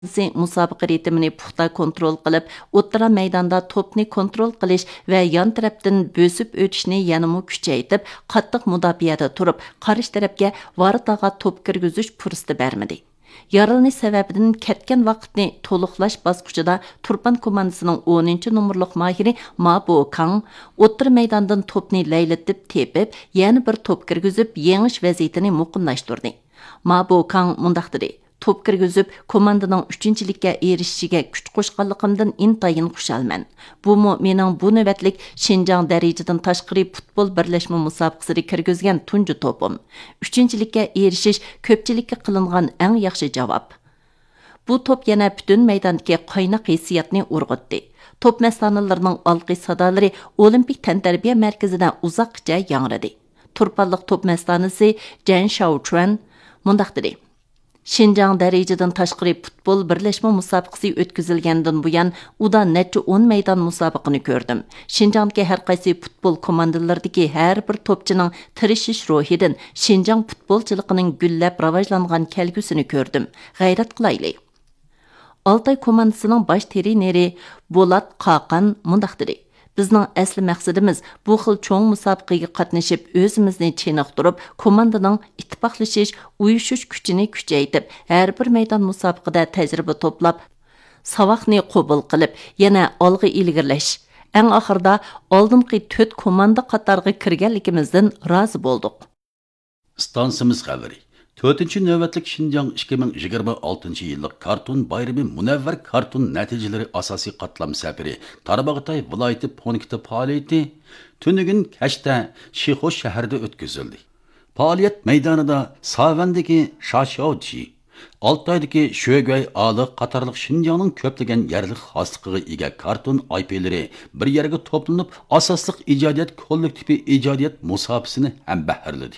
musobaqa ritmini puxta kontrol qilib, o'ttira maydonda to'pni kontrol qilish va yon tarafdan bo'sib o'tishni yanada kuchaytirib, qattiq mudofaada turib, qarish tarafga varitaga to'p kirgizish fursati bermadi. Yaralanish sababidan ketgan vaqtni to'liqlash bosqichida Turpan komandasining 10-numurliq mahiri Ma Bo-kang o'ttira maydondan to'pni laylatib tepib, yana bir to'p kirgizib, yengish vaziyatini muqimlashtirdi. Ma Bo-kang mundaq dedi: Top kirgizib, komandaning 3-likka erishishiga kuch qo'shganligimdan intayin xushalman. Bu mening bu navbatlik Şinjan darajadan tashqari futbol birlashma musobaqasida kirgizgan tunji to'pim. 3-likka erishish ko'pchilikka qilingan eng yaxshi javob. Bu to'p yana butun maydondagi qaynoq hissiyotni urg'itdi. To'p mastanalarining olqi sadolari Olimpik tantarbiya markazidan uzoqcha yangradi. Turpanliq to'p mastanasi Jan Shaochuan mundaq dedi: Şinjan darajadan tashqari futbol birlashma musobaqasi o'tkazilgandan buyon uda necha 10 maydon musobaqani ko'rdim. Şinjandagi har qaysi futbol komandalaridagi har bir to'pchining tirishish ruhidan Şinjan futbolchiligining gullab rivojlangan kelgusini ko'rdim. G'ayrat qilaylik. Altay komandasining bosh treneri Bolat Qaqan mundaq dedi: Bizning asli maqsadimiz bu xil cho'ng musobaqaga qatnashib, o'zimizni chiniqtirib, komandaning ittifoqlashish, uyushish kuchini kuchaytirib, har bir maydon musobaqada tajriba to'plab, savoqni qabul qilib, yana olg'a ilgirlash. Eng oxirida oldingi 4 komanda qatoriga kirganligimizdan rozi bo'ldik. Stansimiz xabari. 4-navbatlik Şinjan 2026 yillik kartun bayrami munavvar kartun natijalari asosiy qatlam safari Tarbag'atay viloyati punkti faoliyati tunugin kashda Shixosh shahrida o'tkazildi. Faoliyat maydonida Savandagi Shashovchi, Altaydagi Sho'gay Ali qatorliq Şinjanning ko'plagan yerlik xosligiga ega kartun IP'lari bir yerga to'planib, asosliq ijodiyat kollektivi ijodiyat musobaqasini ham bahrladi.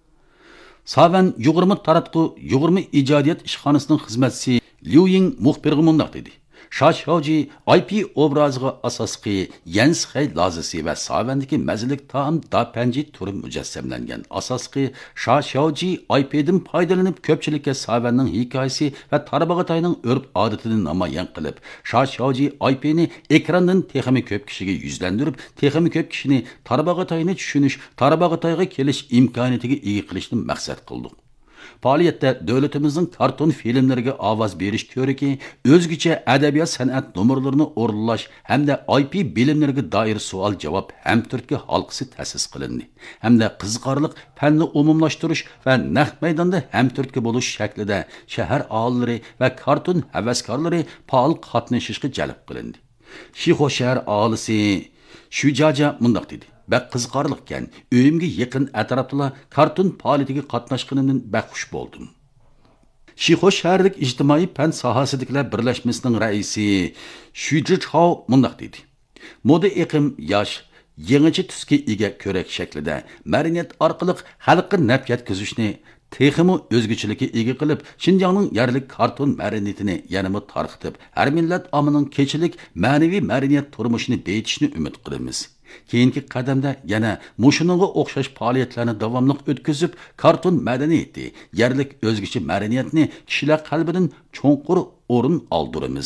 Savan Yug'urma taratqu Yug'urma ijodiyat ishxonasining xizmatchisi Liu Ying muxbirga mundaq dedi: Shashovji IP obraziga asosli Yansxay lazisi va Savandagi mazalik taom dapanji turi mujassamlangan. Asosli Shashovji IP'dan foydalanib ko'pchilikka Savanning hikoyasi va Tarbag'atayning urf-odatini namoyon qilib, Shashovji IP'ni ekrandan texmi ko'p kishiga yuzlantirib, texmi ko'p kishini Tarbag'atayni tushunish, Tarbag'atayga kelish imkoniyatiga ega qilishni maqsad qildik. Faoliyatda davlatimizning karton filmlariga ovoz berish ko'riki, o'zgacha adabiyot san'at nomerlarini o'rinlash hamda IP bilimlariga doir savol-javob hamturtki halqasi ta'sis qilindi. Hamda qiziqarli fanni umumlashtirish va naq maydonda hamturtki bo'lish shaklida shahar aholilari va karton havaskorlari faol qatnashishga jalb qilindi. Shixosh shahar aholisi Shujaja mundaq dedi: Bak qiziqarliqkan, uyimga yaqin atrofda kartun faoliyatiga qatnashganimdan baxush bo'ldim. Shixosh shaharlik ijtimoiy fan sohasidagilar birlashmasining raisi Shujichao mundaq dedi: Moda iqim yosh, yangicha tusga ega ko'rak shaklida madaniyat orqali xalqqa naf yetkazishni texmi o'zgachilikka ega qilib, Şinjanning yerlik karton madaniyatini yanama tarqitib, har millat omining kechilik ma'naviy madaniyat turmushini betishni umid qilamiz. Keyingi qadamda yana mushuningga o'xshash faoliyatlarni davomli o'tkazib, karton madaniyati, yerlik o'zgacha madaniyatni kishilar qalbidan cho'nqur o'rin oldiramiz.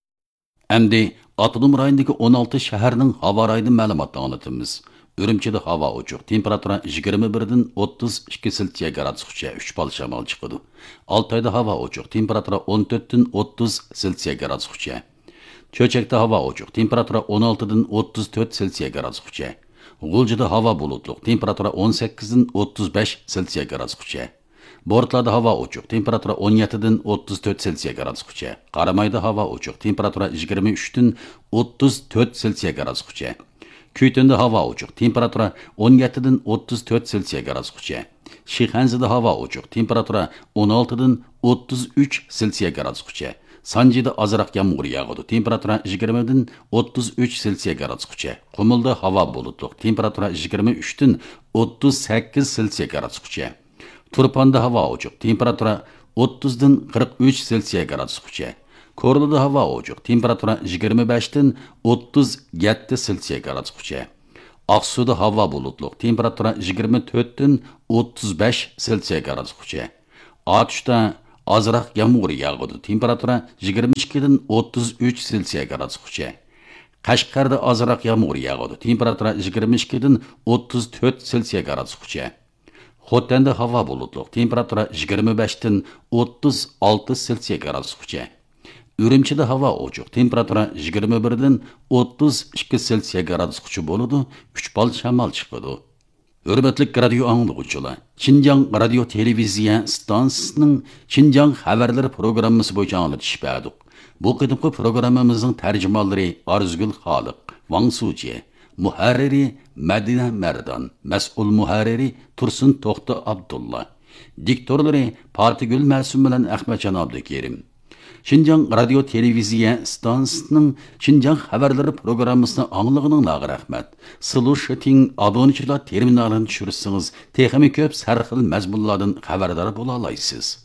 Endi Avtonom rayonidagi 16 shaharning havo rayoni ma'lumotini anlatamiz. Ürümçide hava uçuq, temperatura 21'den 32 Selsiya gradusgacha 3 bal shamol chiqadi. Altayda hava uçuq, temperatura 14'den 30 Selsiya gradusgacha. Cho'chakda hava uçuq, temperatura 16'den 34 Selsiya gradusgacha. G'uljida hava bulutluq, temperatura 18'den 35 Selsiya gradusgacha. Bortlarda hava uçuq, temperatura 17'den 34 Selsiya gradusgacha. Qaramayda hava uçuq, temperatura 23'den 34 Selsiya gradusgacha. Kuytunda hava uçuq, temperatura 17'den 34 Selsiya gradusgacha. Shixanzida hava uçuq, temperatura 16'den 33 Selsiya gradusgacha. Sanjida azroq yomg'ir yog'adi, temperatura 20'den 33 Selsiya gradusgacha. Qumulda hava bulutluq, temperatura 23'den 38 Selsiya gradusgacha. Turpanda hava uçuq, temperatura 30'dan 43 Selsiya gradusgacha. Korluda hava uçuq, temperatura 25'den 37 Selsiya gradusgacha. Aqsuda hava bulutluq, temperatura 24'den 35 Selsiya gradusgacha. Atuşda azroq yomg'ir yog'adi. Temperatura 22 dan 33 Selsiya gradusgacha. Qashqarda azroq yomg'ir yog'adi. Temperatura 22 dan 34 Selsiya gradusgacha. Xotanda havo bulutli. Temperatura 25 dan 36 Selsiya gradusgacha. Ürümçide hava ochiq. Temperatura 21 dan 32 Selsiya gradusgacha bo'ladi. 3 bal shamol chiqadi. Hürmetlik radio anlıqçılar. Şinjan radio televiziya stansiyasining Şinjan xabarlari programmasi bo'yicha anglatish berdik. Bu qadimgi programmamizning tarjimonlari Arzgul Xoliq, Wang Suji, muharriri Madina Mardan, mas'ul muharriri Tursun To'xta Abdulla, diktorlari Partigul Ma'sum bilan Ahmadjon Abdukerim. Şinjan radio televiziya stansiyasining Şinjan xabarlari programmasini anglag'ininglarga rahmat. Solution abonechilar terminalini tushirsangiz, texnik ko'p sarxil mazmunlardan xabardor bo'la olasiz.